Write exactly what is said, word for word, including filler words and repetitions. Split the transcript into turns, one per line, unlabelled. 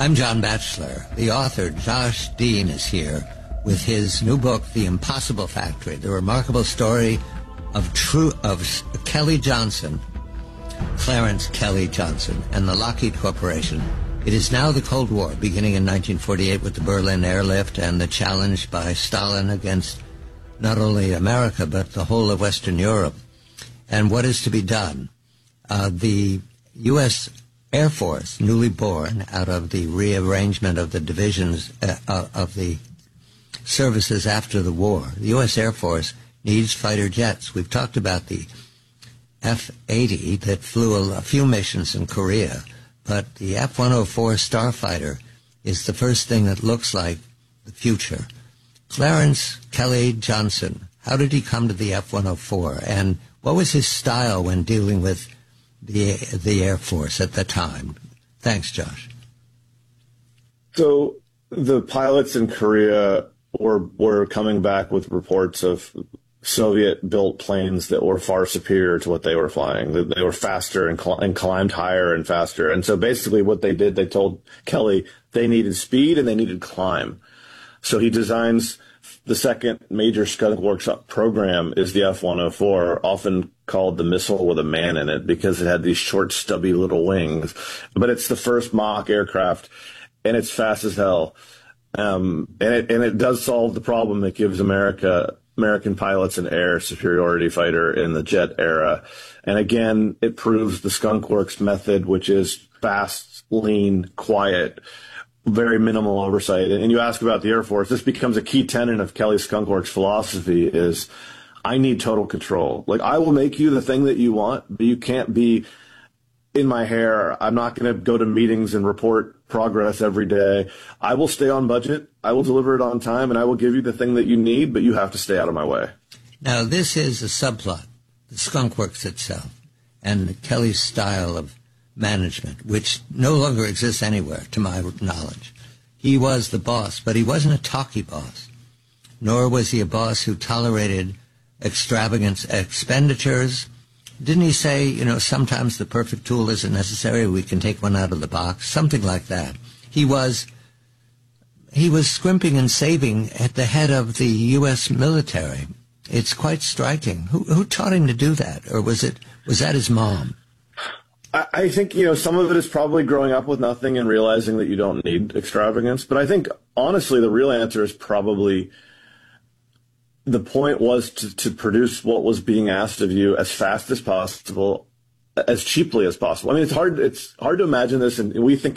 I'm John Batchelor. The author, Josh Dean, is here with his new book, The Impossible Factory, the remarkable story of true of Kelly Johnson, Clarence Kelly Johnson, and the Lockheed Corporation. It is now the Cold War, beginning in nineteen forty-eight with the Berlin airlift and the challenge by Stalin against not only America, but the whole of Western Europe. And what is to be done? Uh, the U S Air Force, newly born out of the rearrangement of the divisions uh, of the services after the war, the U S Air Force needs fighter jets. We've talked about the F eighty that flew a, a few missions in Korea, but the F one oh four Starfighter is the first thing that looks like the future. Clarence Kelly Johnson, how did he come to the F one oh four, and what was his style when dealing with the the Air Force at the time? Thanks, Josh.
So the pilots in Korea were were coming back with reports of Soviet-built planes that were far superior to what they were flying. That they were faster and, cl- and climbed higher and faster. And so basically what they did, they told Kelly they needed speed and they needed climb. So he designs the second major Skunk Works program is the F one oh four, often called the missile with a man in it because it had these short, stubby little wings. But it's the first mock aircraft, and it's fast as hell. Um, and it, and it does solve the problem. It gives America, American pilots an air superiority fighter in the jet era. And again, it proves the Skunk Works method, which is fast, lean, quiet, very minimal oversight. And you ask about the Air Force, this becomes a key tenet of Kelly Skunk Works philosophy is I need total control. Like, I will make you the thing that you want, but you can't be in my hair. I'm not going to go to meetings and report progress every day. I will stay on budget. I will deliver it on time, and I will give you the thing that you need, but you have to stay out of my way.
Now, this is a subplot, the Skunk Works itself, and Kelly's style of management, which no longer exists anywhere, to my knowledge. He was the boss, but he wasn't a talky boss, nor was he a boss who tolerated extravagant expenditures. Didn't he say, you know, sometimes the perfect tool isn't necessary, we can take one out of the box, something like that. He was he was scrimping and saving at the head of the U S military. It's quite striking. Who, who taught him to do that, or was it was that his mom?
I think, you know, some of it is probably growing up with nothing and realizing that you don't need extravagance. But I think, honestly, the real answer is probably the point was to, to produce what was being asked of you as fast as possible, as cheaply as possible. I mean, it's hard, it's hard to imagine this, and we think